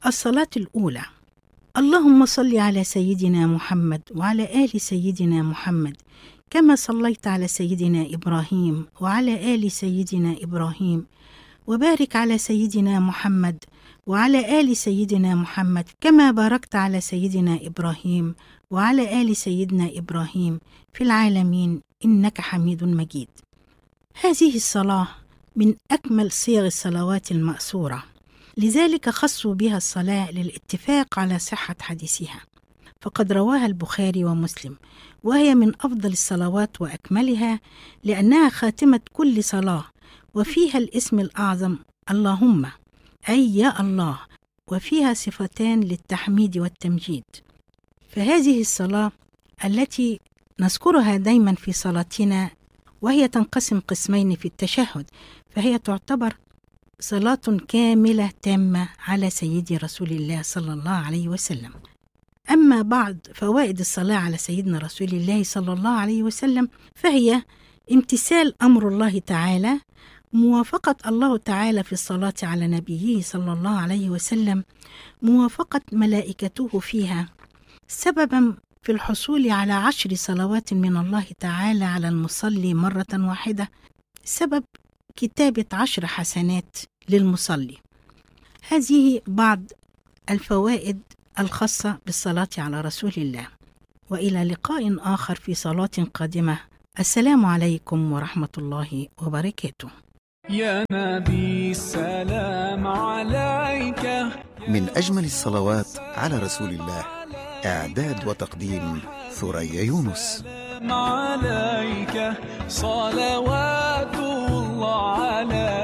الصلاة الأولى: اللهم صل على سيدنا محمد وعلى آل سيدنا محمد كما صليت على سيدنا إبراهيم وعلى آل سيدنا إبراهيم، وبارك على سيدنا محمد وعلى آل سيدنا محمد كما باركت على سيدنا إبراهيم وعلى آل سيدنا إبراهيم في العالمين إنك حميد مجيد. هذه الصلاة من أكمل صيغ الصلوات المأثورة، لذلك خصوا بها الصلاة للاتفاق على صحة حديثها، فقد رواها البخاري ومسلم، وهي من أفضل الصلوات وأكملها لأنها خاتمة كل صلاة، وفيها الاسم الأعظم اللهم، أي يا الله، وفيها صفتان للتحميد والتمجيد. فهذه الصلاة التي نذكرها دايما في صلاتنا، وهي تنقسم قسمين في التشهد، فهي تعتبر صلاة كاملة تامة على سيدي رسول الله صلى الله عليه وسلم. أما بعض فوائد الصلاة على سيدنا رسول الله صلى الله عليه وسلم، فهي امتثال أمر الله تعالى، موافقة الله تعالى في الصلاة على نبيه صلى الله عليه وسلم، موافقة ملائكته فيها، سببا في الحصول على 10 صلوات من الله تعالى على المصلي مرة واحدة، سبب كتابة 10 حسنات للمصلي. هذه بعض الفوائد الخاصة بالصلاة على رسول الله، وإلى لقاء آخر في صلاة قادمة. السلام عليكم ورحمة الله وبركاته. يا نبي السلام عليك. من أجمل الصلوات على رسول الله، إعداد وتقديم ثريا يونس. عليك صلوات الله عليك.